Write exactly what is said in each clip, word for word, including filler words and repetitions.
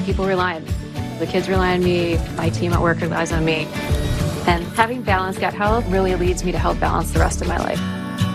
people rely on me. The kids rely on me, my team at work relies on me. And having balanced gut health really leads me to help balance the rest of my life.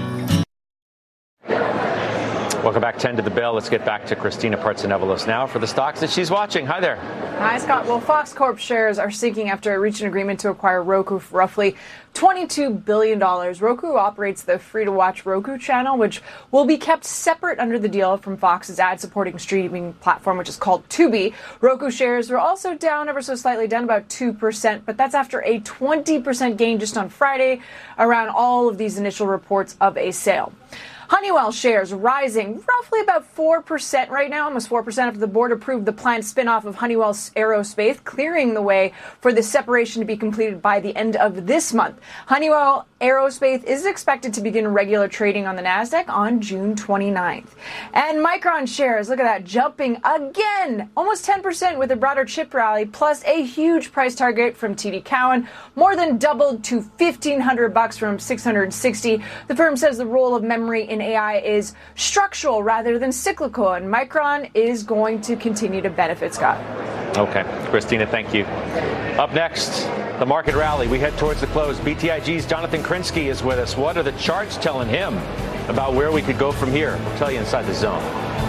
Welcome back, ten to the bell. Let's get back to Christina Partsenevelos now for the stocks that she's watching. Hi there. Hi, Scott. Well, Fox Corp shares are seeking after reaching an agreement to acquire Roku for roughly twenty-two billion dollars. Roku operates the free-to-watch Roku channel, which will be kept separate under the deal from Fox's ad-supporting streaming platform, which is called Tubi. Roku shares were also down ever so slightly, down about two percent, but that's after a twenty percent gain just on Friday around all of these initial reports of a sale. Honeywell shares rising roughly about four percent right now, almost four percent after the board approved the planned spinoff of Honeywell Aerospace, clearing the way for the separation to be completed by the end of this month. Honeywell Aerospace is expected to begin regular trading on the NASDAQ on June twenty-ninth. And Micron shares, look at that, jumping again, almost ten percent with a broader chip rally, plus a huge price target from T D Cowen, more than doubled to fifteen hundred bucks from six hundred sixty. The firm says the role of memory in A I is structural rather than cyclical, and Micron is going to continue to benefit, Scott. Okay, Christina, thank you. Up next, the market rally. We head towards the close. B T I G's Jonathan Krinsky is with us. What are the charts telling him about where we could go from here? We'll tell you inside the zone.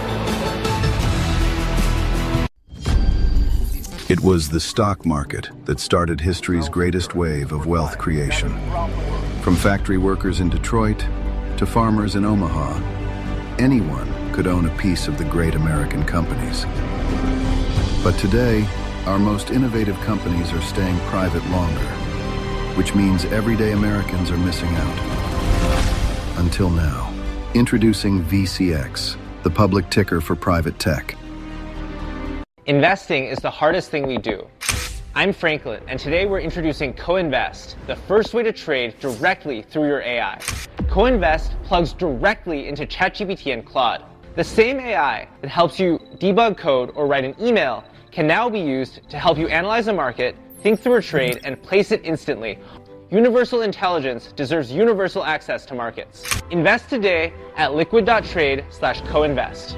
It was the stock market that started history's greatest wave of wealth creation. From factory workers in Detroit to farmers in Omaha, anyone could own a piece of the great American companies. But today, our most innovative companies are staying private longer, which means everyday Americans are missing out. Until now. Introducing V C X, the public ticker for private tech. Investing is the hardest thing we do. I'm Franklin, and today we're introducing Co-Invest, the first way to trade directly through your A I. Co-Invest plugs directly into ChatGPT and Claude. The same A I that helps you debug code or write an email can now be used to help you analyze a market, think through a trade, and place it instantly. Universal intelligence deserves universal access to markets. Invest today at liquid.trade slash co-invest.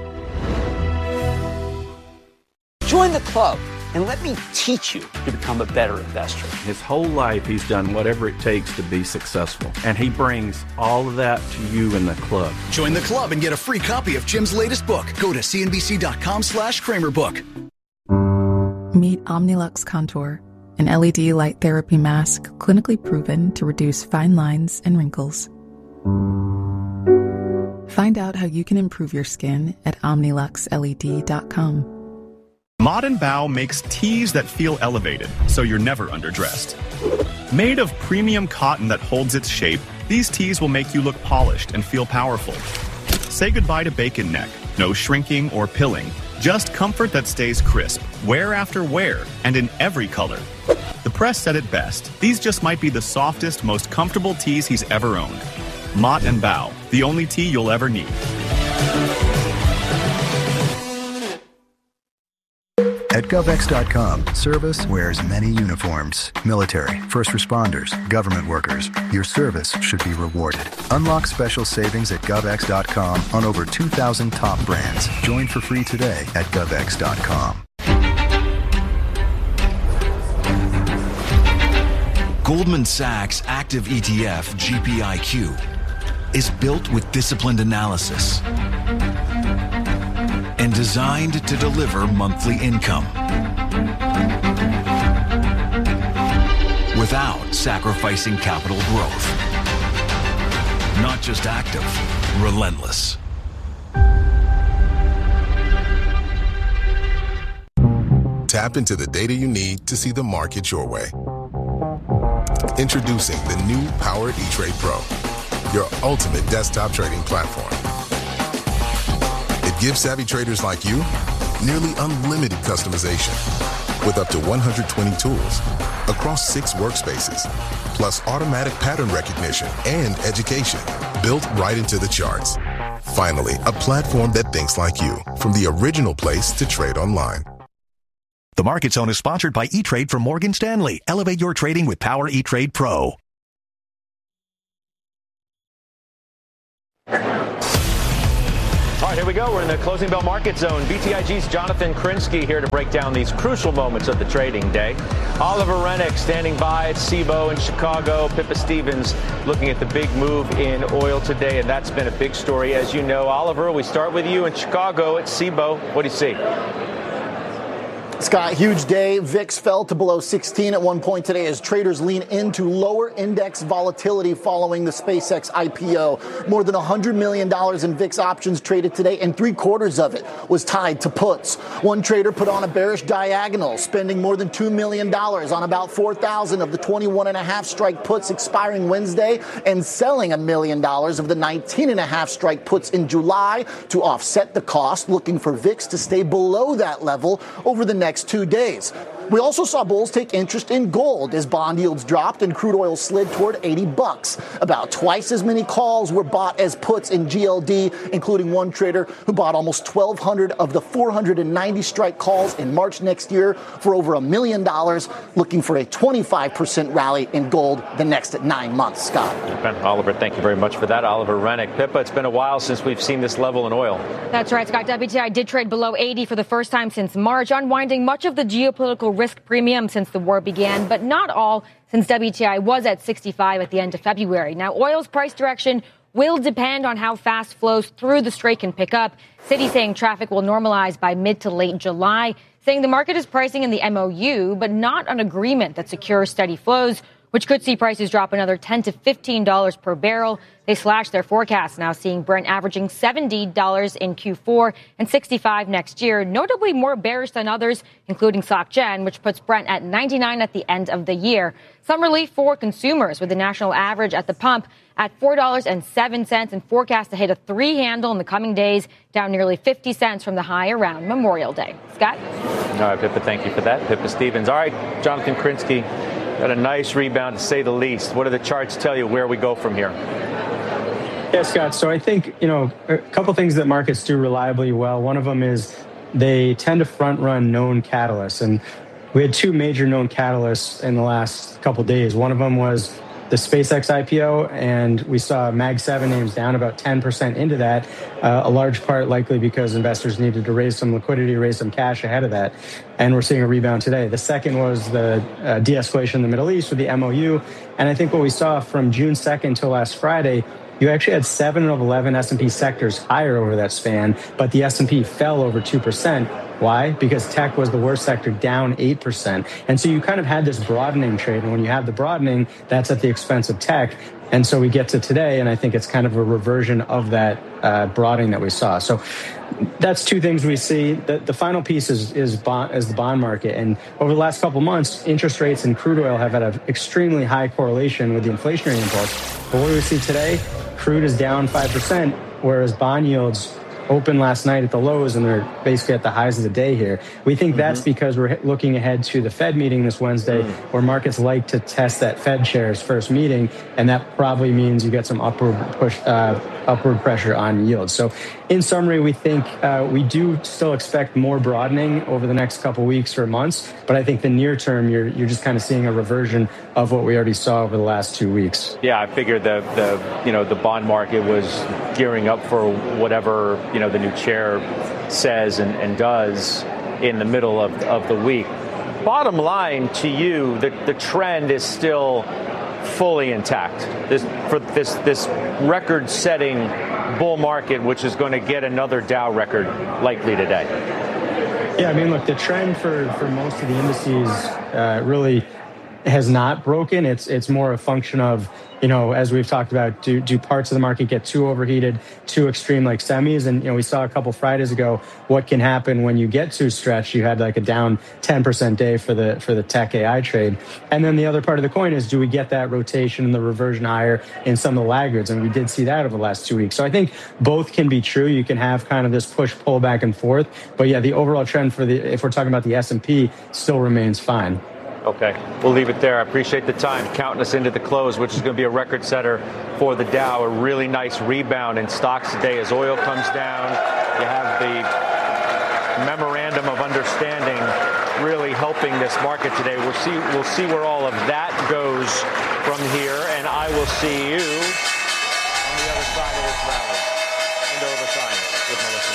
Join the club and let me teach you to become a better investor. His whole life, he's done whatever it takes to be successful. And he brings all of that to you in the club. Join the club and get a free copy of Jim's latest book. Go to cnbc.com slash Kramer book. Meet Omnilux Contour, an L E D light therapy mask clinically proven to reduce fine lines and wrinkles. Find out how you can improve your skin at omnilux L E D dot com. Mod and Bow makes tees that feel elevated, so you're never underdressed. Made of premium cotton that holds its shape, these tees will make you look polished and feel powerful. Say goodbye to bacon neck, no shrinking or pilling, just comfort that stays crisp, wear after wear, and in every color. The press said it best, these just might be the softest, most comfortable tees he's ever owned. Mott and Bow, the only tee you'll ever need. At GovX dot com, service wears many uniforms. Military, first responders, government workers. Your service should be rewarded. Unlock special savings at GovX dot com on over two thousand top brands. Join for free today at GovX dot com. Goldman Sachs Active E T F G P I Q is built with disciplined analysis and designed to deliver monthly income without sacrificing capital growth. Not just active, relentless. Tap into the data you need to see the market your way. Introducing the new Power E-Trade Pro, your ultimate desktop trading platform. It gives savvy traders like you nearly unlimited customization with up to one hundred twenty tools across six workspaces, plus automatic pattern recognition and education built right into the charts. Finally, a platform that thinks like you, from the original place to trade online. The Market Zone is sponsored by E-Trade from Morgan Stanley. Elevate your trading with Power E-Trade Pro. All right, here we go. We're in the closing bell market zone. B T I G's Jonathan Krinsky here to break down these crucial moments of the trading day. Oliver Rennick standing by at Cboe in Chicago. Pippa Stevens looking at the big move in oil today, and that's been a big story, as you know. Oliver, we start with you in Chicago at Cboe. What do you see? Scott, huge day. V I X fell to below sixteen at one point today as traders lean into lower index volatility following the SpaceX I P O. More than one hundred million dollars in V I X options traded today, and three quarters of it was tied to puts. One trader put on a bearish diagonal, spending more than two million dollars on about four thousand of the twenty-one and a half strike puts expiring Wednesday, and selling a million dollars of the nineteen and a half strike puts in July to offset the cost, looking for V I X to stay below that level over the next two days. We also saw bulls take interest in gold as bond yields dropped and crude oil slid toward eighty bucks. About twice as many calls were bought as puts in G L D, including one trader who bought almost twelve hundred of the four hundred ninety strike calls in March next year for over a million dollars, looking for a twenty-five percent rally in gold the next nine months. Scott. Ben, Oliver, thank you very much for that. Oliver Rennick. Pippa, it's been a while since we've seen this level in oil. That's right, Scott. W T I did trade below eighty for the first time since March, unwinding much of the geopolitical risk premium since the war began, but not all, since W T I was at sixty-five at the end of February. Now, oil's price direction will depend on how fast flows through the strait can pick up. Citi saying traffic will normalize by mid to late July, saying the market is pricing in the M O U, but not an agreement that secures steady flows, which could see prices drop another ten to fifteen dollars per barrel. They slashed their forecast, now seeing Brent averaging seventy dollars in Q four and sixty-five dollars next year, notably more bearish than others, including SocGen, which puts Brent at ninety-nine dollars at the end of the year. Some relief for consumers, with the national average at the pump at four dollars and seven cents and forecast to hit a three handle in the coming days, down nearly fifty cents from the high around Memorial Day. Scott? All right, Pippa, thank you for that. Pippa Stevens. All right, Jonathan Krinsky, got a nice rebound, to say the least. What do the charts tell you where we go from here? Yeah, Scott. So I think, you know, a couple things that markets do reliably well. One of them is they tend to front run known catalysts. And we had two major known catalysts in the last couple days. One of them was the SpaceX I P O, and we saw Mag seven names down about ten percent into that, uh, a large part likely because investors needed to raise some liquidity, raise some cash ahead of that. And we're seeing a rebound today. The second was the uh, de-escalation in the Middle East with the M O U. And I think what we saw from June second till last Friday, you actually had seven of eleven S and P sectors higher over that span, but the S and P fell over two percent. Why? Because tech was the worst sector, down eight percent. And so you kind of had this broadening trade. And when you have the broadening, that's at the expense of tech. And so we get to today, and I think it's kind of a reversion of that uh, broadening that we saw. So that's two things we see. The, the final piece is is, bond, is the bond market. And over the last couple of months, interest rates and crude oil have had an extremely high correlation with the inflationary impulse. But what do we see today? Crude is down five percent, whereas bond yields open last night at the lows, and they're basically at the highs of the day here. We think mm-hmm. that's because we're looking ahead to the Fed meeting this Wednesday, mm. where markets like to test that Fed chair's first meeting, and that probably means you get some upward push, uh, upward pressure on yields. So in summary, we think uh, we do still expect more broadening over the next couple weeks or months, but I think the near term, you're you're just kind of seeing a reversion of what we already saw over the last two weeks. Yeah, I figured the the you know the bond market was gearing up for whatever you know the new chair says and, and does in the middle of of the week. Bottom line to you, the the trend is still fully intact. This for this this record-setting bull market, which is going to get another Dow record likely today. Yeah, I mean, look, the trend for for most of the indices uh, really has not broken. It's it's more a function of, you know, as we've talked about, do do parts of the market get too overheated, too extreme like semis? And, you know, we saw a couple Fridays ago what can happen when you get too stretched. You had like a down ten percent day for the for the tech A I trade. And then the other part of the coin is, do we get that rotation and the reversion higher in some of the laggards? And we did see that over the last two weeks. So I think both can be true. You can have kind of this push pull back and forth. But yeah, the overall trend for the, if we're talking about the S and P, still remains fine. Okay, we'll leave it there. I appreciate the time counting us into the close, which is going to be a record setter for the Dow. A really nice rebound in stocks today as oil comes down. You have the memorandum of understanding really helping this market today. We'll see, we'll see where all of that goes from here, and I will see you on the other side of this rally. Into overtime with Melissa.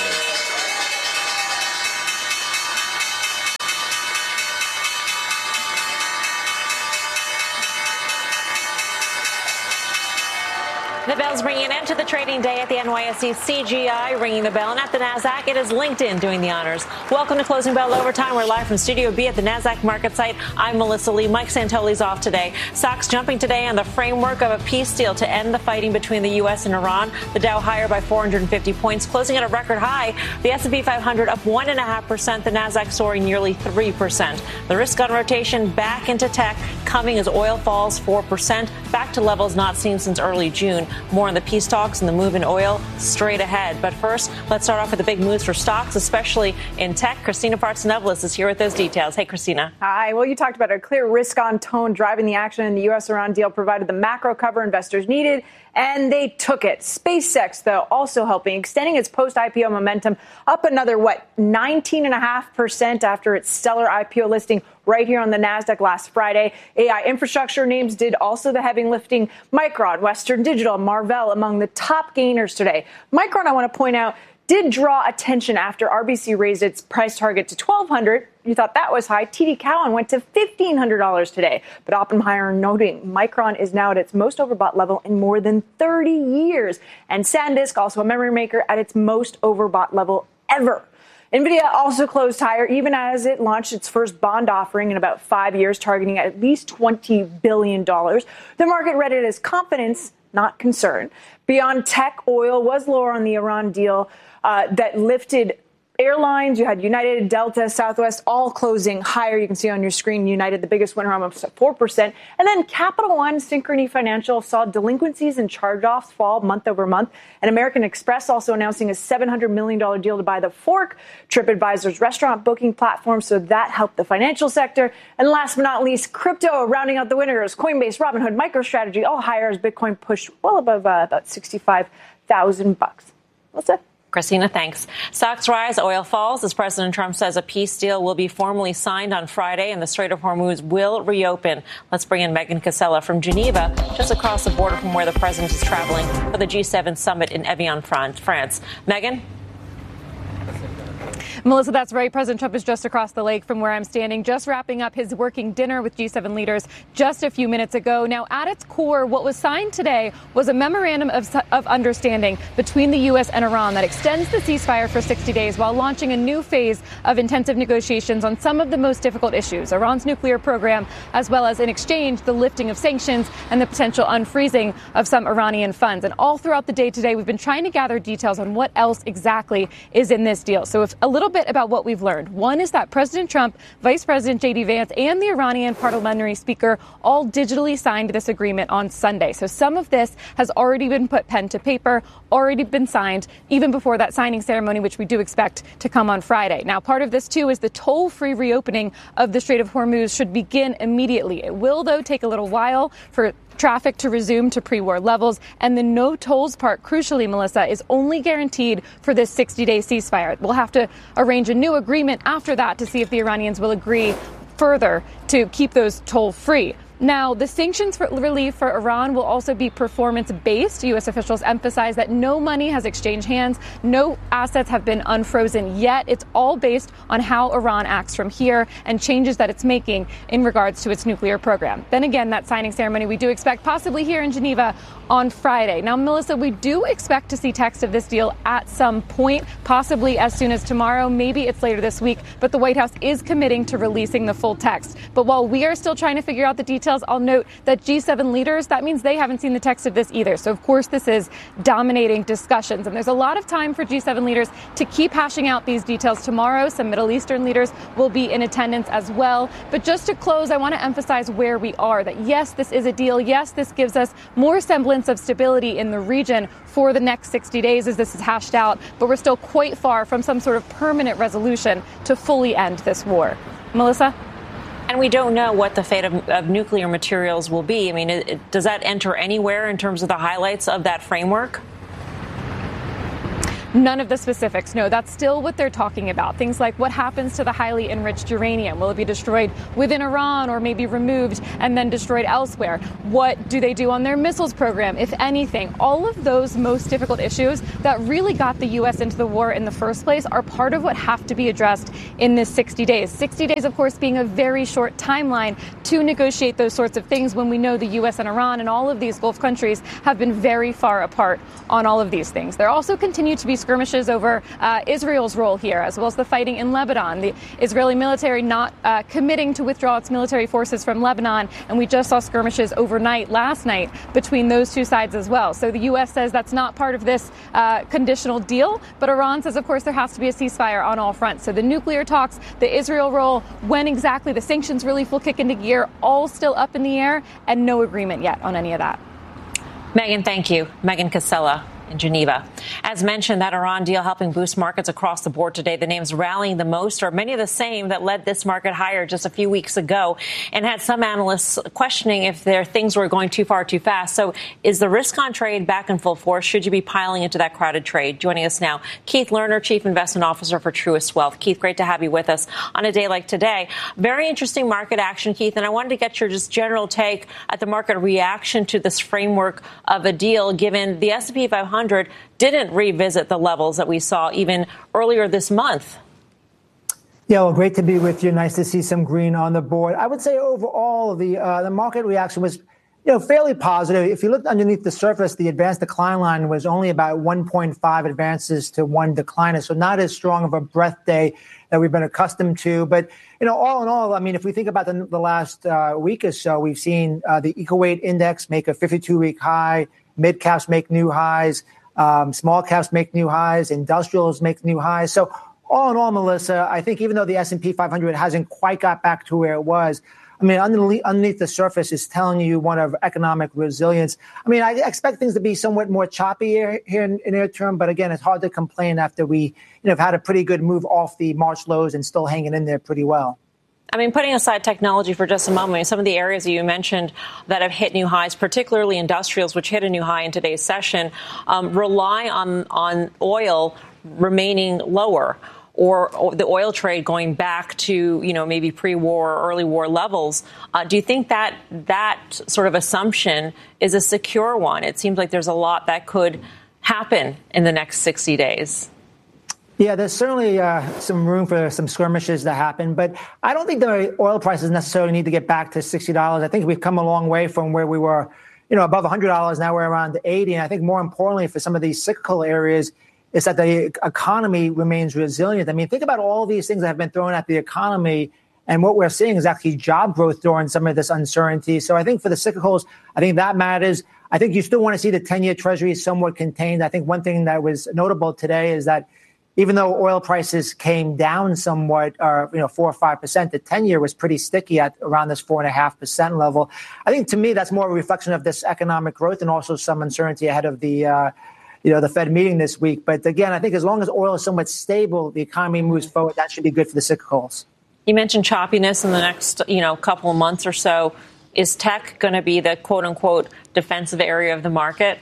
And the bell's bringing an end to the trading day at the N Y S E. C G I ringing the bell. And at the NASDAQ, it is LinkedIn doing the honors. Welcome to Closing Bell Overtime. We're live from Studio B at the NASDAQ market site. I'm Melissa Lee. Mike Santoli's off today. Stocks jumping today on the framework of a peace deal to end the fighting between the U S and Iran. The Dow higher by four hundred fifty points, closing at a record high. The S and P five hundred up one point five percent. The NASDAQ soaring nearly three percent. The risk on rotation back into tech, coming as oil falls four percent, back to levels not seen since early June. More on the peace talks and the move in oil straight ahead. But first, let's start off with the big moves for stocks, especially in tech. Christina Partsinevelos is here with those details. Hey, Christina. Hi. Well, you talked about a clear risk-on tone driving the action in the U S Iran deal, provided the macro cover investors needed, and they took it. SpaceX, though, also helping, extending its post-I P O momentum up another, what, nineteen point five percent after its stellar I P O listing right here on the NASDAQ last Friday. A I infrastructure names did also the heavy lifting. Micron, Western Digital, Marvell among the top gainers today. Micron, I want to point out, did draw attention after R B C raised its price target to twelve hundred dollars. You thought that was high. T D Cowen went to fifteen hundred dollars today. But Oppenheimer noting Micron is now at its most overbought level in more than thirty years. And SanDisk, also a memory maker, at its most overbought level ever. NVIDIA also closed higher, even as it launched its first bond offering in about five years, targeting at least twenty billion dollars. The market read it as confidence, not concern. Beyond tech, oil was lower on the Iran deal uh, that lifted airlines. You had United, Delta, Southwest, all closing higher. You can see on your screen, United, the biggest winner, almost at four percent. And then Capital One, Synchrony Financial saw delinquencies and charge-offs fall month over month. And American Express also announcing a seven hundred million dollars deal to buy the Fork, TripAdvisor's restaurant booking platform. So that helped the financial sector. And last but not least, crypto rounding out the winners. Coinbase, Robinhood, MicroStrategy, all higher as Bitcoin pushed well above uh, about sixty-five thousand bucks. What's that? Christina, thanks. Stocks rise, oil falls as President Trump says a peace deal will be formally signed on Friday and the Strait of Hormuz will reopen. Let's bring in Megan Casella from Geneva, just across the border from where the president is traveling for the G seven summit in Evian, France. Megan? Melissa, that's right. President Trump is just across the lake from where I'm standing, just wrapping up his working dinner with G seven leaders just a few minutes ago. Now, at its core, what was signed today was a memorandum of, of understanding between the U S and Iran that extends the ceasefire for sixty days while launching a new phase of intensive negotiations on some of the most difficult issues, Iran's nuclear program, as well as in exchange, the lifting of sanctions and the potential unfreezing of some Iranian funds. And all throughout the day today, we've been trying to gather details on what else exactly is in this deal. So if a little bit about what we've learned. One is that President Trump, Vice President J D Vance, and the Iranian parliamentary speaker all digitally signed this agreement on Sunday. So some of this has already been put pen to paper, already been signed, even before that signing ceremony, which we do expect to come on Friday. Now, part of this, too, is the toll-free reopening of the Strait of Hormuz should begin immediately. It will, though, take a little while for traffic to resume to pre-war levels. And the no tolls part, crucially, Melissa, is only guaranteed for this sixty-day ceasefire. We'll have to arrange a new agreement after that to see if the Iranians will agree further to keep those toll free. Now, the sanctions for relief for Iran will also be performance-based. U S officials emphasize that no money has exchanged hands, no assets have been unfrozen yet. It's all based on how Iran acts from here and changes that it's making in regards to its nuclear program. Then again, that signing ceremony we do expect possibly here in Geneva on Friday. Now, Melissa, we do expect to see text of this deal at some point, possibly as soon as tomorrow. Maybe it's later this week, but the White House is committing to releasing the full text. But while we are still trying to figure out the details, I'll note that G seven leaders, that means they haven't seen the text of this either. So, of course, this is dominating discussions. And there's a lot of time for G seven leaders to keep hashing out these details tomorrow. Some Middle Eastern leaders will be in attendance as well. But just to close, I want to emphasize where we are, that yes, this is a deal. Yes, this gives us more semblance of stability in the region for the next sixty days as this is hashed out. But we're still quite far from some sort of permanent resolution to fully end this war. Melissa? And we don't know what the fate of, of nuclear materials will be. I mean, it, it, does that enter anywhere in terms of the highlights of that framework? None of the specifics. No, that's still what they're talking about. Things like what happens to the highly enriched uranium? Will it be destroyed within Iran or maybe removed and then destroyed elsewhere? What do they do on their missiles program, if anything? All of those most difficult issues that really got the U S into the war in the first place are part of what have to be addressed in this sixty days. sixty days, of course, being a very short timeline to negotiate those sorts of things when we know the U S and Iran and all of these Gulf countries have been very far apart on all of these things. There also continue to be skirmishes over uh, Israel's role here, as well as the fighting in Lebanon. The Israeli military not uh, committing to withdraw its military forces from Lebanon, and we just saw skirmishes overnight last night between those two sides as well. So the U S says that's not part of this uh, conditional deal, but Iran says, of course, there has to be a ceasefire on all fronts. So the nuclear talks, the Israel role, when exactly the sanctions relief will kick into gear, all still up in the air, and no agreement yet on any of that. Megan, thank you. Megan Casella in Geneva. As mentioned, that Iran deal helping boost markets across the board today. The names rallying the most are many of the same that led this market higher just a few weeks ago and had some analysts questioning if their things were going too far too fast. So is the risk on trade back in full force? Should you be piling into that crowded trade? Joining us now, Keith Lerner, Chief Investment Officer for Truist Wealth. Keith, great to have you with us on a day like today. Very interesting market action, Keith, and I wanted to get your just general take at the market reaction to this framework of a deal, given the S and P five hundred didn't revisit the levels that we saw even earlier this month. Yeah, well, great to be with you. Nice to see some green on the board. I would say overall, the uh, the market reaction was, you know, fairly positive. If you looked underneath the surface, the advanced decline line was only about one point five advances to one decliner, so not as strong of a breath day that we've been accustomed to. But, you know, all in all, I mean, if we think about the, the last uh, week or so, we've seen uh, the EcoWeight index make a fifty-two-week high. Mid caps make new highs, um, small caps make new highs, industrials make new highs. So all in all, Melissa, I think even though the S and P five hundred hasn't quite got back to where it was, I mean, underneath, underneath the surface is telling you one of economic resilience. I mean, I expect things to be somewhat more choppy here, here in, in near term, but again, it's hard to complain after we, you know, have had a pretty good move off the March lows and still hanging in there pretty well. I mean, putting aside technology for just a moment, some of the areas that you mentioned that have hit new highs, particularly industrials, which hit a new high in today's session, um, rely on, on oil remaining lower or, or the oil trade going back to, you know, maybe pre-war or early war levels. Uh, do you think that that sort of assumption is a secure one? It seems like there's a lot that could happen in the next sixty days. Yeah, there's certainly uh, some room for some skirmishes to happen, but I don't think the oil prices necessarily need to get back to sixty dollars. I think we've come a long way from where we were, you know, above one hundred dollars. Now we're around eighty. And I think more importantly for some of these cyclical areas is that the economy remains resilient. I mean, think about all these things that have been thrown at the economy, and what we're seeing is actually job growth during some of this uncertainty. So I think for the cyclicals, I think that matters. I think you still want to see the ten-year Treasury somewhat contained. I think one thing that was notable today is that even though oil prices came down somewhat, or, you know, four or five percent, the ten-year was pretty sticky at around this four and a half percent level. I think to me that's more a reflection of this economic growth and also some uncertainty ahead of the, uh, you know, the Fed meeting this week. But again, I think as long as oil is somewhat stable, the economy moves forward. That should be good for the cyclicals. You mentioned choppiness in the next, you know, couple of months or so. Is tech going to be the quote unquote defensive area of the market?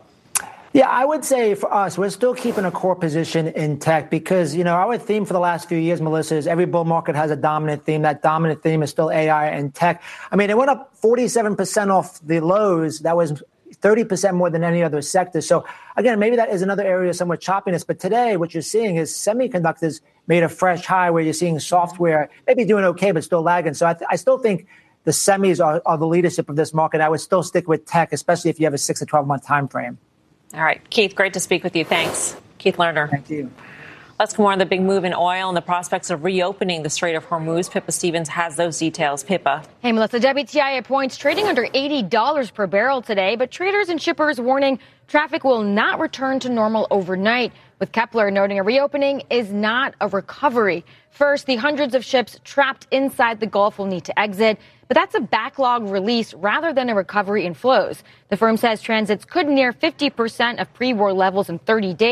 Yeah, I would say for us, we're still keeping a core position in tech because, you know, our theme for the last few years, Melissa, is every bull market has a dominant theme. That dominant theme is still A I and tech. I mean, it went up forty-seven percent off the lows. That was thirty percent more than any other sector. So, again, maybe that is another area of somewhat choppiness. But today, what you're seeing is semiconductors made a fresh high where you're seeing software maybe doing okay, but still lagging. So I, th- I still think the semis are, are the leadership of this market. I would still stick with tech, especially if you have a six to twelve month time frame. All right. Keith, great to speak with you. Thanks. Keith Lerner. Thank you. Let's go more on the big move in oil and the prospects of reopening the Strait of Hormuz. Pippa Stevens has those details. Pippa. Hey, Melissa. W T I points trading under eighty dollars per barrel today, but traders and shippers warning traffic will not return to normal overnight, with Kepler noting a reopening is not a recovery. First, the hundreds of ships trapped inside the Gulf will need to exit, but that's a backlog release rather than a recovery in flows. The firm says transits could near fifty percent of pre-war levels in thirty days,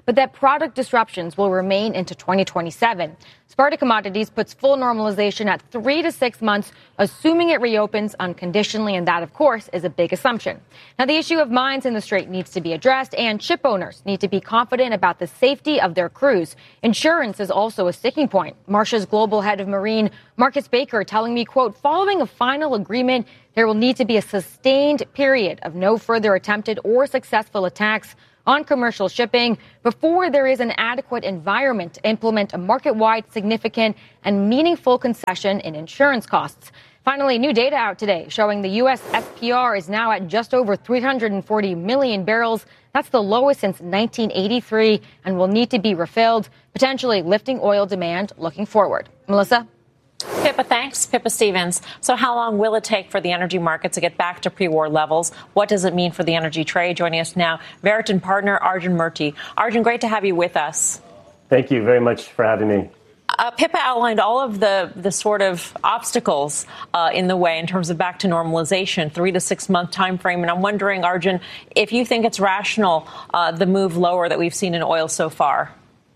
but that product disruptions will remain into twenty twenty-seven. Sparta Commodities puts full normalization at three to six months, assuming it reopens unconditionally, and that, of course, is a big assumption. Now, the issue of mines in the Strait needs to be addressed, and ship owners need to be confident about the safety of their crews. Insurance is also a sticking point. Marsh's global head of marine, Marcus Baker, telling me, quote, following a final agreement, there will need to be a sustained period of no further attempted or successful attacks on commercial shipping before there is an adequate environment to implement a market-wide, significant, and meaningful concession in insurance costs. Finally, new data out today showing the U S S P R is now at just over three hundred forty million barrels. That's the lowest since nineteen eighty-three and will need to be refilled, potentially lifting oil demand looking forward. Melissa? Pippa, thanks. Pippa Stevens. So how long will it take for the energy market to get back to pre-war levels? What does it mean for the energy trade? Joining us now, Verition partner Arjun Murti. Arjun, great to have you with us. Thank you very much for having me. Uh, Pippa outlined all of the, the sort of obstacles uh, in the way in terms of back to normalization, three to six month time frame. And I'm wondering, Arjun, if you think it's rational, uh, the move lower that we've seen in oil so far.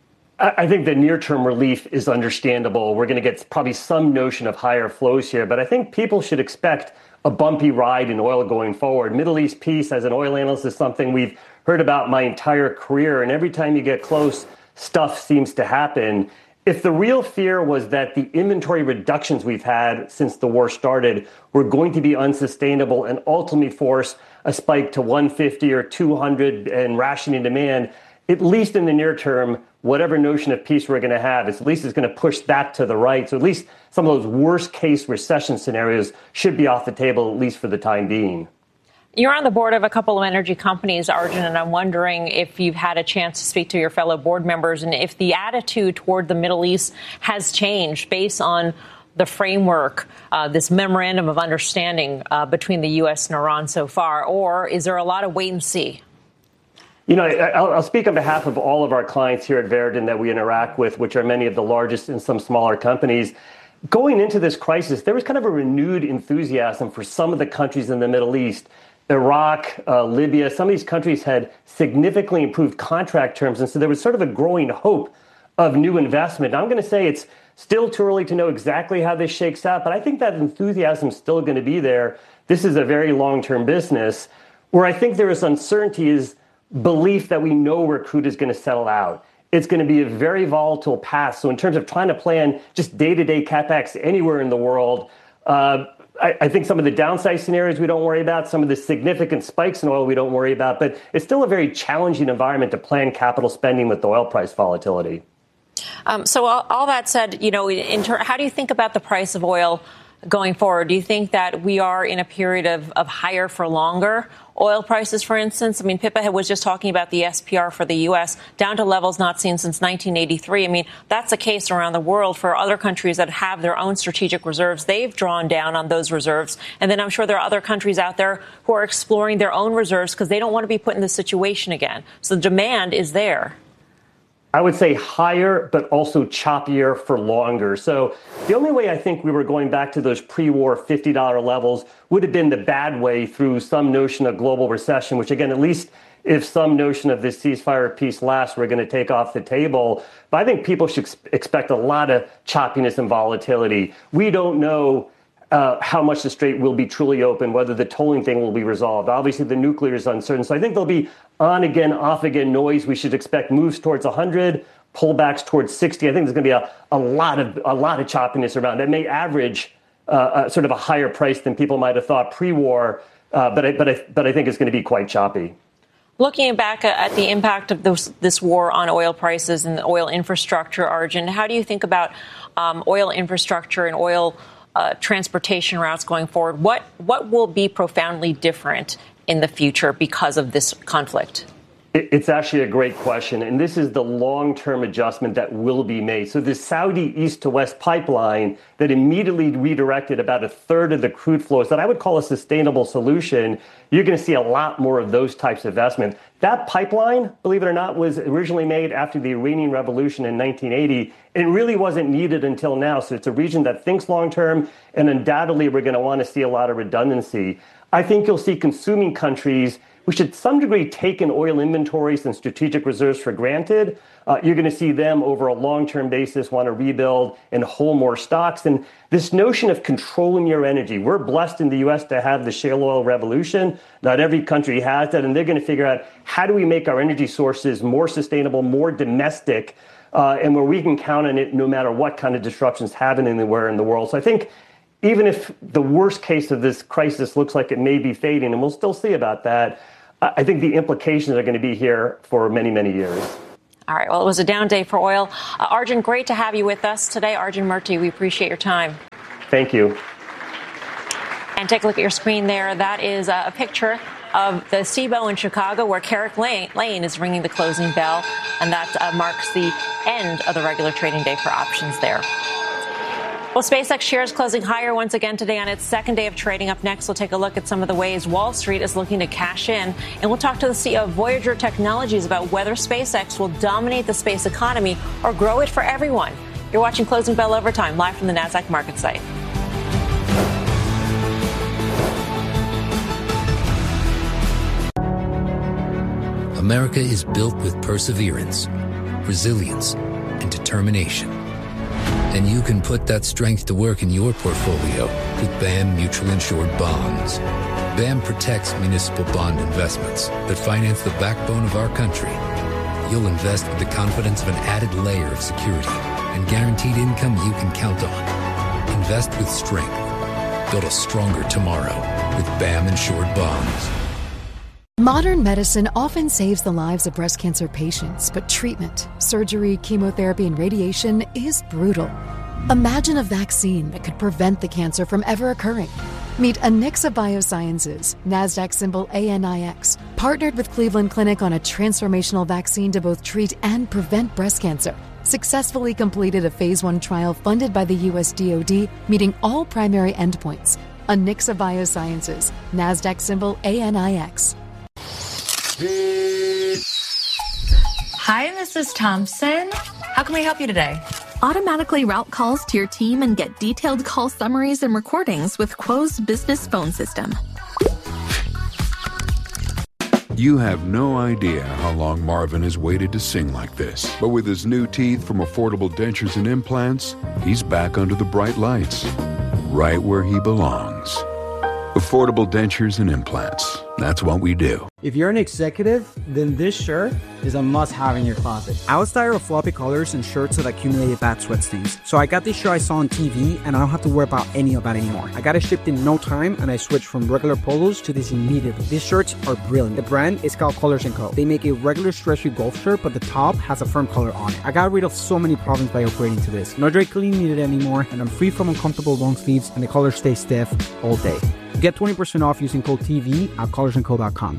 I think the near-term relief is understandable. We're going to get probably some notion of higher flows here, but I think people should expect a bumpy ride in oil going forward. Middle East peace, as an oil analyst, is something we've heard about my entire career, and every time you get close, stuff seems to happen. If the real fear was that the inventory reductions we've had since the war started were going to be unsustainable and ultimately force a spike to one fifty or two hundred and rationing demand, at least in the near term, whatever notion of peace we're going to have, at least it's going to push that to the right. So at least some of those worst case recession scenarios should be off the table, at least for the time being. You're on the board of a couple of energy companies, Arjun, and I'm wondering if you've had a chance to speak to your fellow board members and if the attitude toward the Middle East has changed based on the framework, uh, this memorandum of understanding uh, between the U S and Iran so far, or is there a lot of wait and see? You know, I'll, I'll speak on behalf of all of our clients here at Verition that we interact with, which are many of the largest and some smaller companies. Going into this crisis, there was kind of a renewed enthusiasm for some of the countries in the Middle East. Iraq, uh, Libya, some of these countries had significantly improved contract terms. And so there was sort of a growing hope of new investment. I'm going to say it's still too early to know exactly how this shakes out, but I think that enthusiasm is still going to be there. This is a very long-term business. Where I think there is uncertainty is belief that we know where crude is going to settle out. It's going to be a very volatile path. So in terms of trying to plan just day-to-day CapEx anywhere in the world, uh, I, I think some of the downside scenarios we don't worry about, some of the significant spikes in oil we don't worry about, but it's still a very challenging environment to plan capital spending with the oil price volatility. Um, so all, all that said, you know, in ter- how do you think about the price of oil going forward? Do you think that we are in a period of, of higher for longer oil prices, for instance? I mean, Pippa was just talking about the S P R for the U S down to levels not seen since nineteen eighty-three. I mean, that's the case around the world for other countries that have their own strategic reserves. They've drawn down on those reserves. And then I'm sure there are other countries out there who are exploring their own reserves because they don't want to be put in this situation again. So the demand is there. I would say higher, but also choppier for longer. So the only way I think we were going back to those pre-war fifty dollar levels would have been the bad way through some notion of global recession, which, again, at least if some notion of this ceasefire peace lasts, we're going to take off the table. But I think people should expect a lot of choppiness and volatility. We don't know Uh, how much the Strait will be truly open, whether the tolling thing will be resolved. Obviously, the nuclear is uncertain. So I think there'll be on again, off again noise. We should expect moves towards one hundred, pullbacks towards sixty. I think there's going to be a, a lot of a lot of choppiness around. That may average uh, a, sort of a higher price than people might have thought pre-war, uh, but I, but I, but I think it's going to be quite choppy. Looking back at the impact of this, this war on oil prices and the oil infrastructure, Arjun, how do you think about um, oil infrastructure and oil Uh, transportation routes going forward? What what will be profoundly different in the future because of this conflict? It's actually a great question, and this is the long-term adjustment that will be made. So the Saudi east to west pipeline that immediately redirected about a third of the crude flows that I would call a sustainable solution, you're going to see a lot more of those types of investment. That pipeline, believe it or not, was originally made after the Iranian Revolution in nineteen eighty. It really wasn't needed until now. So it's a region that thinks long-term, and undoubtedly we're going to want to see a lot of redundancy. I think you'll see consuming countries we should to some degree taken oil inventories and strategic reserves for granted. Uh, you're going to see them over a long-term basis want to rebuild and hold more stocks. And this notion of controlling your energy, we're blessed in the U S to have the shale oil revolution. Not every country has that. And they're going to figure out how do we make our energy sources more sustainable, more domestic, uh, and where we can count on it no matter what kind of disruptions happen anywhere in the world. So I think even if the worst case of this crisis looks like it may be fading, and we'll still see about that, I think the implications are going to be here for many, many years. All right. Well, it was a down day for oil. Uh, Arjun, great to have you with us today. Arjun Murti, we appreciate your time. Thank you. And take a look at your screen there. That is a picture of the C B O in Chicago, where Carrick Lane, Lane is ringing the closing bell. And that uh, marks the end of the regular trading day for options there. Well, SpaceX shares closing higher once again today on its second day of trading. Up next, we'll take a look at some of the ways Wall Street is looking to cash in. And we'll talk to the C E O of Voyager Technologies about whether SpaceX will dominate the space economy or grow it for everyone. You're watching Closing Bell Overtime, live from the NASDAQ market site. America is built with perseverance, resilience, and determination. And you can put that strength to work in your portfolio with B A M Mutual Insured Bonds. B A M protects municipal bond investments that finance the backbone of our country. You'll invest with the confidence of an added layer of security and guaranteed income you can count on. Invest with strength. Build a stronger tomorrow with B A M Insured Bonds. Modern medicine often saves the lives of breast cancer patients, but treatment, surgery, chemotherapy, and radiation is brutal. Imagine a vaccine that could prevent the cancer from ever occurring. Meet Anixa Biosciences, NASDAQ symbol A N I X, partnered with Cleveland Clinic on a transformational vaccine to both treat and prevent breast cancer. Successfully completed a phase one trial funded by the U S D O D, meeting all primary endpoints. Anixa Biosciences, NASDAQ symbol A N I X. Hi, Missus Thompson. How can we help you today? Automatically route calls to your team and get detailed call summaries and recordings with Quo's business phone system. You have no idea how long Marvin has waited to sing like this. But with his new teeth from Affordable Dentures and Implants, he's back under the bright lights, right where he belongs. Affordable Dentures and Implants. That's what we do. If you're an executive, then this shirt is a must-have in your closet. I was tired of floppy colors and shirts that accumulated bad sweat stains. So I got this shirt I saw on T V, and I don't have to worry about any of that anymore. I got it shipped in no time, and I switched from regular polos to this immediately. These shirts are brilliant. The brand is called Colors and Co. They make a regular stretchy golf shirt, but the top has a firm color on it. I got rid of so many problems by upgrading to this. No dry cleaning needed anymore, and I'm free from uncomfortable long sleeves, and the colors stay stiff all day. Get twenty percent off using code T V at colors and co dot com.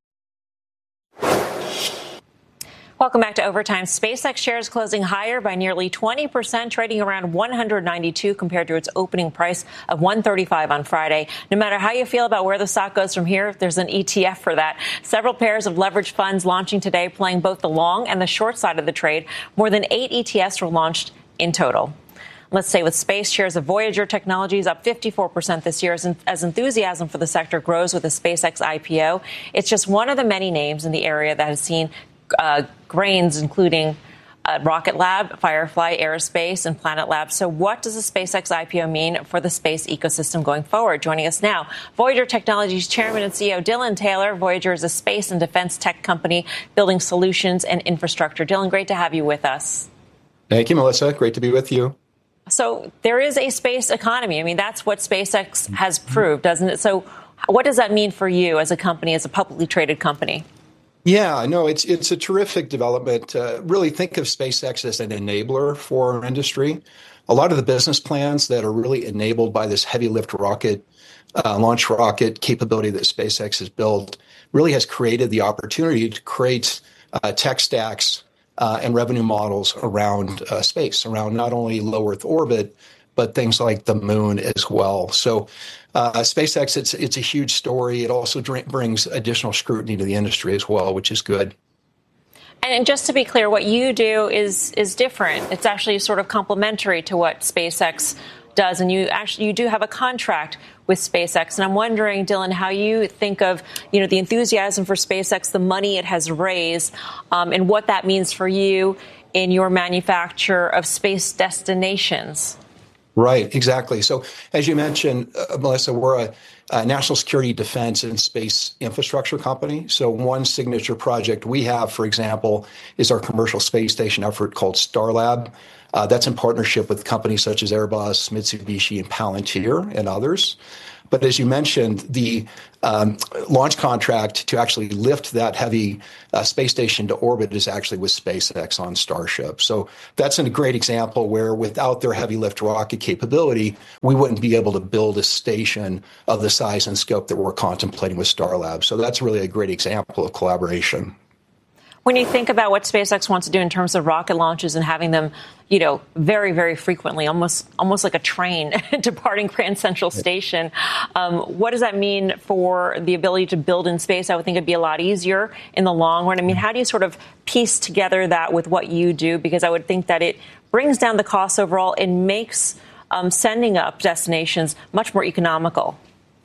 Welcome back to Overtime. SpaceX shares closing higher by nearly twenty percent, trading around one hundred ninety-two compared to its opening price of one thirty-five on Friday. No matter how you feel about where the stock goes from here, there's an E T F for that. Several pairs of leveraged funds launching today, playing both the long and the short side of the trade. More than eight E T Fs were launched in total. Let's stay with space. Shares of Voyager Technologies up fifty-four percent this year as, as enthusiasm for the sector grows with the SpaceX I P O. It's just one of the many names in the area that has seen uh, gains, including uh, Rocket Lab, Firefly Aerospace, and Planet Labs. So what does the SpaceX I P O mean for the space ecosystem going forward? Joining us now, Voyager Technologies Chairman and C E O Dylan Taylor. Voyager is a space and defense tech company building solutions and infrastructure. Dylan, great to have you with us. Thank you, Melissa. Great to be with you. So there is a space economy. I mean, that's what SpaceX has proved, doesn't it? So what does that mean for you as a company, as a publicly traded company? Yeah, no, it's it's a terrific development. Uh, really think of SpaceX as an enabler for our industry. A lot of the business plans that are really enabled by this heavy lift rocket, uh, launch rocket capability that SpaceX has built really has created the opportunity to create uh, tech stacks Uh, and revenue models around uh, space, around not only low Earth orbit, but things like the moon as well. So uh, SpaceX, it's it's a huge story. It also dr- brings additional scrutiny to the industry as well, which is good. And just to be clear, what you do is is different. It's actually sort of complementary to what SpaceX does, and you actually you do have a contract with SpaceX. And I'm wondering, Dylan, how you think of, you know, the enthusiasm for SpaceX, the money it has raised, um, and what that means for you in your manufacture of space destinations. Right, exactly. So as you mentioned, uh, Melissa, we're a, a national security, defense, and space infrastructure company. So one signature project we have, for example, is our commercial space station effort called Starlab. Uh, that's in partnership with companies such as Airbus, Mitsubishi, and Palantir, and others. But as you mentioned, the um, launch contract to actually lift that heavy uh, space station to orbit is actually with SpaceX on Starship. So that's a great example where without their heavy lift rocket capability, we wouldn't be able to build a station of the size and scope that we're contemplating with Starlab. So that's really a great example of collaboration. When you think about what SpaceX wants to do in terms of rocket launches and having them, you know, very, very frequently, almost almost like a train departing Grand Central Station, um, what does that mean for the ability to build in space? I would think it'd be a lot easier in the long run. I mean, how do you sort of piece together that with what you do? Because I would think that it brings down the costs overall and makes um, sending up destinations much more economical.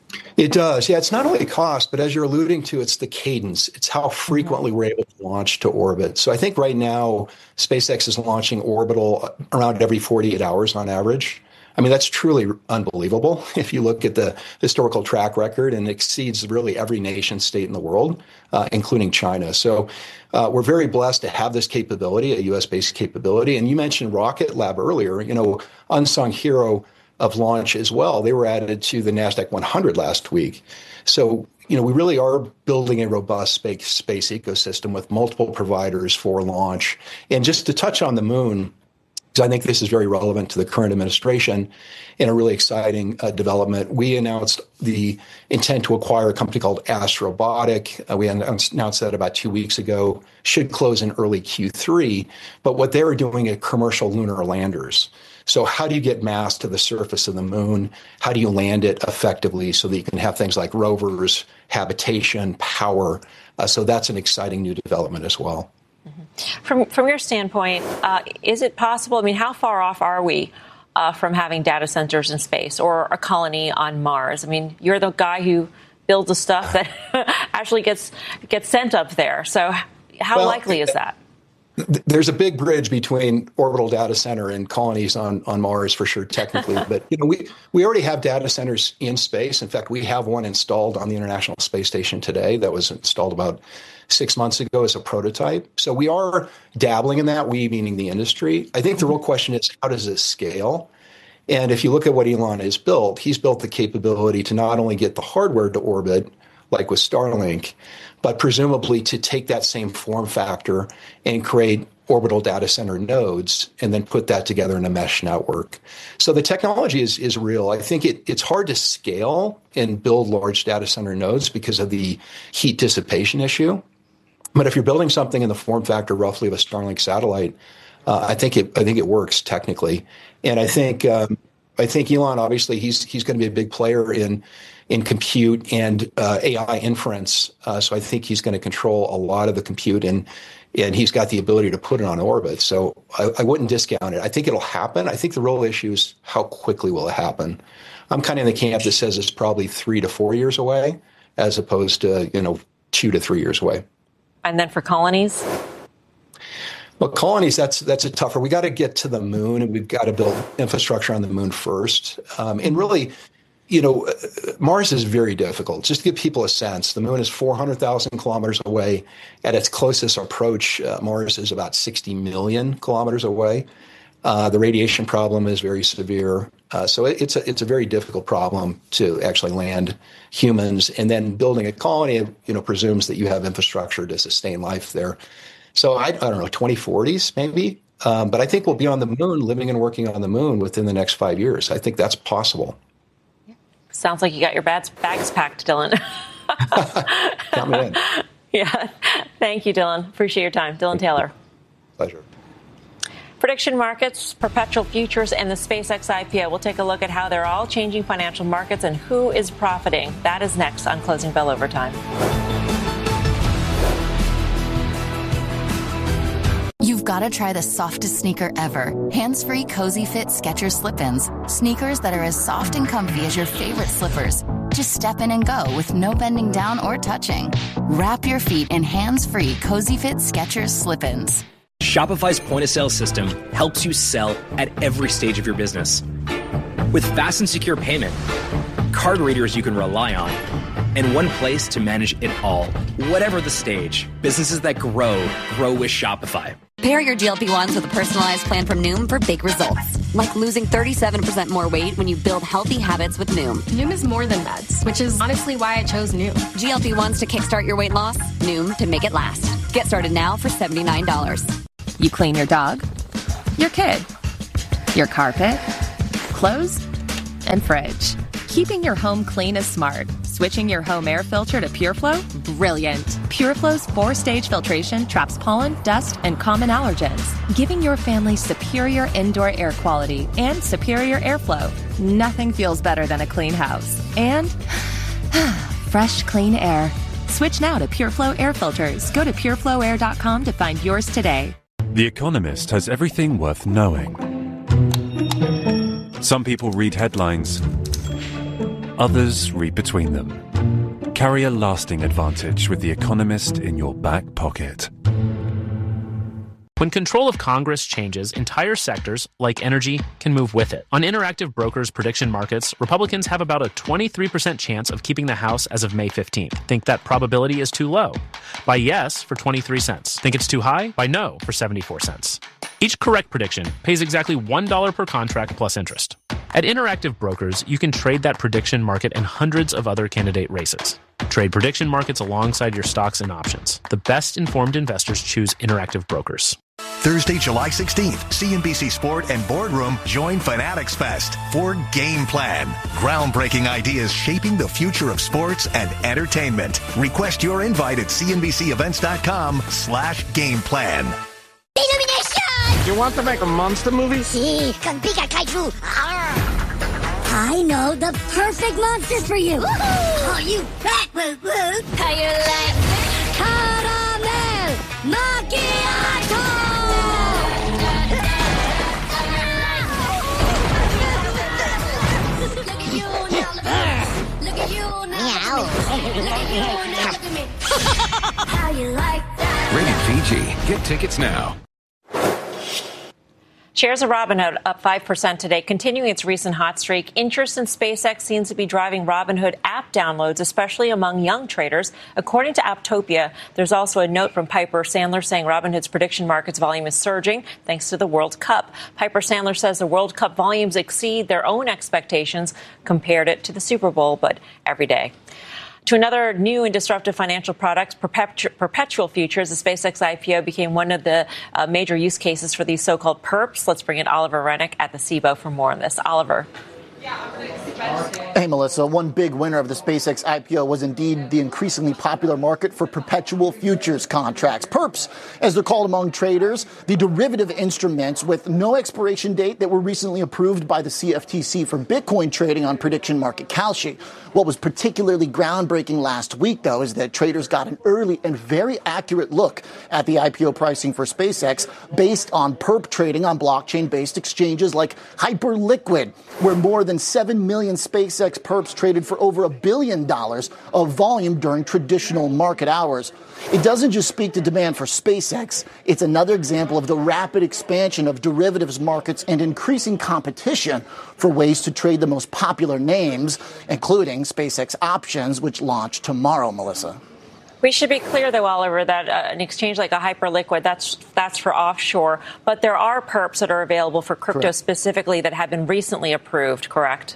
It does. Yeah, it's not only cost, but as you're alluding to, it's the cadence. It's how frequently we're able to launch to orbit. So I think right now, SpaceX is launching orbital around every forty-eight hours on average. I mean, that's truly unbelievable if you look at the historical track record, and exceeds really every nation state in the world, uh, including China. So uh, we're very blessed to have this capability, a U S-based capability. And you mentioned Rocket Lab earlier, you know, unsung hero of launch as well. They were added to the NASDAQ one hundred last week. So, you know, we really are building a robust space, space ecosystem with multiple providers for launch. And just to touch on the moon, because I think this is very relevant to the current administration and a really exciting uh, development, we announced the intent to acquire a company called Astrobotic. Uh, we announced, announced that about two weeks ago, should close in early Q three. But what they were doing are commercial lunar landers. So how do you get mass to the surface of the moon? How do you land it effectively so that you can have things like rovers, habitation, power? Uh, so that's an exciting new development as well. Mm-hmm. From from your standpoint, uh, is it possible? I mean, how far off are we uh, from having data centers in space or a colony on Mars? I mean, you're the guy who builds the stuff that actually gets gets sent up there. So how well, likely is that? There's a big bridge between orbital data center and colonies on, on Mars for sure, technically. But you know, we, we already have data centers in space. In fact, we have one installed on the International Space Station today that was installed about six months ago as a prototype. So we are dabbling in that, we meaning the industry. I think the real question is, how does it scale? And if you look at what Elon has built, he's built the capability to not only get the hardware to orbit, like with Starlink, but presumably to take that same form factor and create orbital data center nodes and then put that together in a mesh network. So the technology is, is real. I think it, it's hard to scale and build large data center nodes because of the heat dissipation issue. But if you're building something in the form factor roughly of a Starlink satellite, uh, I think it I think it works technically. And I think um, I think Elon, obviously, he's he's going to be a big player in in compute and uh, A I inference. Uh, so I think he's going to control a lot of the compute, and and he's got the ability to put it on orbit. So I, I wouldn't discount it. I think it'll happen. I think the real issue is how quickly will it happen. I'm kind of in the camp that says it's probably three to four years away, as opposed to, you know, two to three years away. And then for colonies? Well, colonies, that's that's a tougher. We got to get to the moon, and we've got to build infrastructure on the moon first. Um, and really, you know, Mars is very difficult. Just to give people a sense, the moon is four hundred thousand kilometers away. At its closest approach, uh, Mars is about sixty million kilometers away. Uh, the radiation problem is very severe. Uh, so it, it's a it's a very difficult problem to actually land humans. And then building a colony, you know, presumes that you have infrastructure to sustain life there. So I, I don't know, twenty forties maybe. Um, but I think we'll be on the moon, living and working on the moon within the next five years. I think that's possible. Sounds like you got your bags, bags packed, Dylan. Count me in. Yeah. Thank you, Dylan. Appreciate your time. Dylan Taylor. Pleasure. Prediction markets, perpetual futures, and the SpaceX I P O. We'll take a look at how they're all changing financial markets and who is profiting. That is next on Closing Bell Overtime. You've you've got to try the softest sneaker ever. Hands-free Cozy Fit Skechers Slip-ins. Sneakers that are as soft and comfy as your favorite slippers. Just step in and go with no bending down or touching. Wrap your feet in hands-free Cozy Fit Skechers Slip-ins. Shopify's point-of-sale system helps you sell at every stage of your business. With fast and secure payment, card readers you can rely on, and one place to manage it all. Whatever the stage, businesses that grow, grow with Shopify. Pair your G L P ones with a personalized plan from Noom for big results. Like losing thirty-seven percent more weight when you build healthy habits with Noom. Noom is more than meds, which is honestly why I chose Noom. G L P ones to kickstart your weight loss, Noom to make it last. Get started now for seventy-nine dollars. You clean your dog, your kid, your carpet, clothes, and fridge. Keeping your home clean is smart. Switching your home air filter to PureFlow? Brilliant. PureFlow's four-stage filtration traps pollen, dust, and common allergens, giving your family superior indoor air quality and superior airflow. Nothing feels better than a clean house. And fresh, clean air. Switch now to PureFlow air filters. Go to pure flow air dot com to find yours today. The Economist has everything worth knowing. Some people read headlines, others read between them. Carry a lasting advantage with The Economist in your back pocket. When control of Congress changes, entire sectors, like energy, can move with it. On Interactive Brokers prediction markets, Republicans have about a twenty-three percent chance of keeping the House as of May fifteenth. Think that probability is too low? Buy yes for twenty-three cents. Think it's too high? Buy no for seventy-four cents. Each correct prediction pays exactly one dollar per contract plus interest. At Interactive Brokers, you can trade that prediction market and hundreds of other candidate races. Trade prediction markets alongside your stocks and options. The best informed investors choose Interactive Brokers. Thursday, July sixteenth, C N B C Sport and Boardroom join Fanatics Fest for Game Plan. Groundbreaking ideas shaping the future of sports and entertainment. Request your invite at cnbcevents.com slash game plan. Illumination! You want to make a monster movie? Si, con Pika Kaiju. I know the perfect monsters for you. Oh, you fat woo woo. How you like caramel macchiato? Look at you now. Look at you now. Look at me. How you like that? Rated P G. Get tickets now. Shares of Robinhood up five percent today, continuing its recent hot streak. Interest in SpaceX seems to be driving Robinhood app downloads, especially among young traders. According to Apptopia, there's also a note from Piper Sandler saying Robinhood's prediction markets volume is surging thanks to the World Cup. Piper Sandler says the World Cup volumes exceed their own expectations, compared it to the Super Bowl, but every day. To another new and disruptive financial product, perpetu- perpetual futures. The SpaceX I P O became one of the uh, major use cases for these so-called perps. Let's bring in Oliver Rennick at the C B O for more on this. Oliver. Hey, Melissa. One big winner of the SpaceX I P O was indeed the increasingly popular market for perpetual futures contracts. Perps, as they're called among traders, the derivative instruments with no expiration date that were recently approved by the C F T C for Bitcoin trading on prediction market Kalshi. What was particularly groundbreaking last week, though, is that traders got an early and very accurate look at the I P O pricing for SpaceX based on perp trading on blockchain-based exchanges like Hyperliquid, where more than seven million SpaceX perps traded for over a billion dollars of volume during traditional market hours. It doesn't just speak to demand for SpaceX. It's another example of the rapid expansion of derivatives markets and increasing competition for ways to trade the most popular names, including SpaceX options, which launch tomorrow, Melissa. We should be clear, though, Oliver, that uh, an exchange like a Hyperliquid, that's that's for offshore. But there are perps that are available for crypto correct. Specifically that have been recently approved, correct?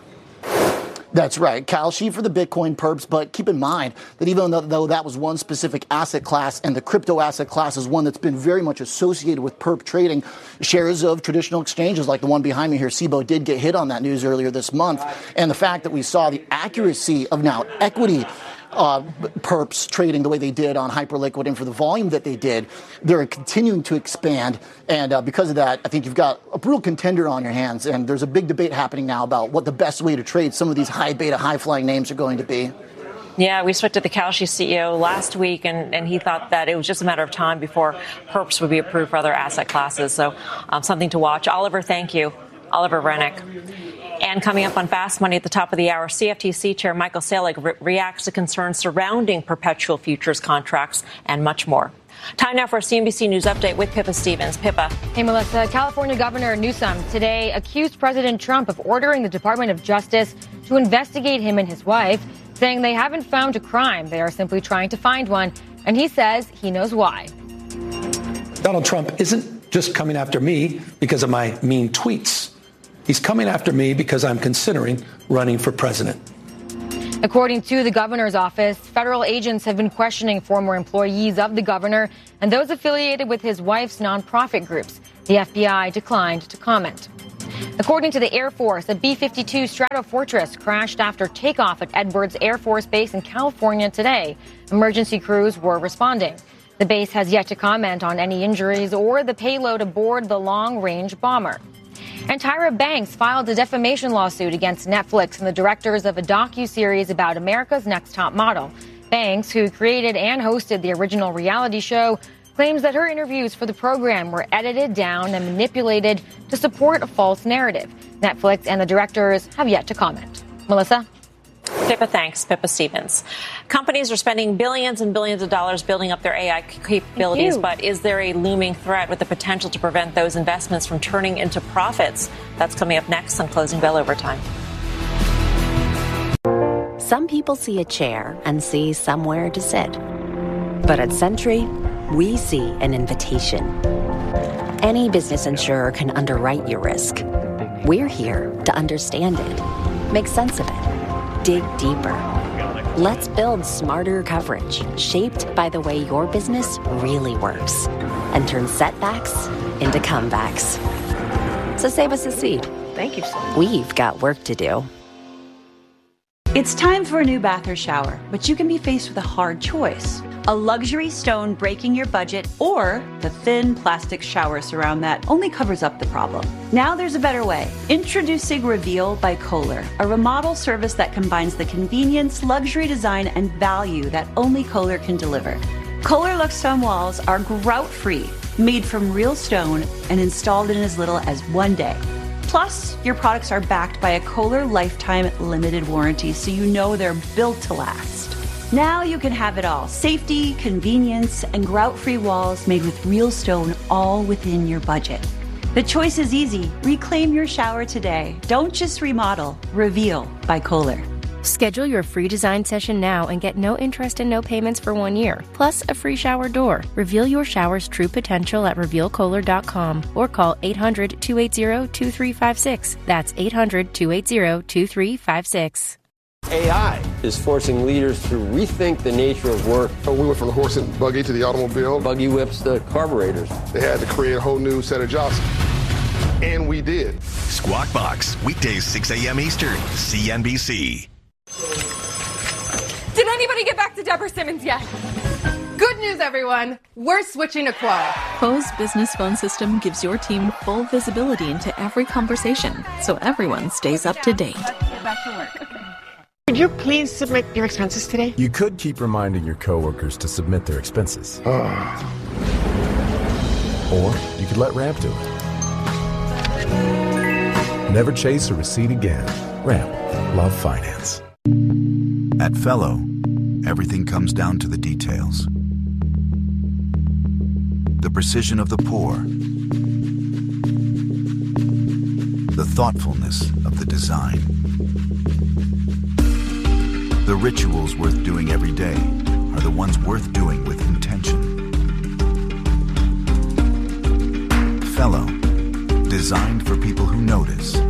That's right. Kalshi for the Bitcoin perps, but keep in mind that even though, though that was one specific asset class and the crypto asset class is one that's been very much associated with perp trading, shares of traditional exchanges like the one behind me here, C B O, did get hit on that news earlier this month. And the fact that we saw the accuracy of now equity Uh, perps trading the way they did on Hyperliquid and for the volume that they did, they're continuing to expand. And uh, because of that, I think you've got a real contender on your hands. And there's a big debate happening now about what the best way to trade some of these high beta, high flying names are going to be. Yeah, we spoke to the Kalshi C E O last week, and, and he thought that it was just a matter of time before perps would be approved for other asset classes. So um, something to watch. Oliver, thank you. Oliver Rennick. And coming up on Fast Money at the top of the hour, C F T C Chair Michael Selig re- reacts to concerns surrounding perpetual futures contracts and much more. Time now for a C N B C News update with Pippa Stevens. Pippa. Hey, Melissa. California Governor Newsom today accused President Trump of ordering the Department of Justice to investigate him and his wife, saying they haven't found a crime. They are simply trying to find one. And he says he knows why. Donald Trump isn't just coming after me because of my mean tweets. He's coming after me because I'm considering running for president. According to the governor's office, federal agents have been questioning former employees of the governor and those affiliated with his wife's nonprofit groups. The F B I declined to comment. According to the Air Force, a B fifty-two Stratofortress crashed after takeoff at Edwards Air Force Base in California today. Emergency crews were responding. The base has yet to comment on any injuries or the payload aboard the long-range bomber. And Tyra Banks filed a defamation lawsuit against Netflix and the directors of a docuseries about America's Next Top Model. Banks, who created and hosted the original reality show, claims that her interviews for the program were edited down and manipulated to support a false narrative. Netflix and the directors have yet to comment. Melissa? Pippa, thanks. Pippa Stevens. Companies are spending billions and billions of dollars building up their A I capabilities, but is there a looming threat with the potential to prevent those investments from turning into profits? That's coming up next on Closing Bell Overtime. Some people see a chair and see somewhere to sit. But at Sentry, we see an invitation. Any business insurer can underwrite your risk. We're here to understand it, make sense of it, dig deeper. Let's build smarter coverage shaped by the way your business really works and turn setbacks into comebacks. So save us a seat. Thank you so much. We've got work to do. It's time for a new bath or shower, but you can be faced with a hard choice. A luxury stone breaking your budget or the thin plastic shower surround that only covers up the problem. Now there's a better way. Introducing Reveal by Kohler, a remodel service that combines the convenience, luxury design, and value that only Kohler can deliver. Kohler Lux Stone walls are grout-free, made from real stone and installed in as little as one day. Plus, your products are backed by a Kohler Lifetime Limited Warranty, so you know they're built to last. Now you can have it all. Safety, convenience, and grout-free walls made with real stone, all within your budget. The choice is easy. Reclaim your shower today. Don't just remodel. Reveal by Kohler. Schedule your free design session now and get no interest and no payments for one year, plus a free shower door. Reveal your shower's true potential at reveal kohler dot com or call eight hundred, two eight zero, two three five six. That's eight hundred, two eight zero, two three five six. A I is forcing leaders to rethink the nature of work. We went from the horse and buggy to the automobile. Buggy whips to carburetors. They had to create a whole new set of jobs. And we did. Squawk Box, weekdays six a.m. Eastern, C N B C. Did anybody get back to Deborah Simmons yet? Good news, everyone. We're switching to Quo. Quo's business phone system gives your team full visibility into every conversation, so everyone stays up to date. Get back to work. Okay. Could you please submit your expenses today? You could keep reminding your coworkers to submit their expenses. Or you could let Ramp do it. Never chase a receipt again. Ramp. Love finance. At Fellow, everything comes down to the details. The precision of the pour. The thoughtfulness of the design. The rituals worth doing every day are the ones worth doing with intention. Fellow, designed for people who notice,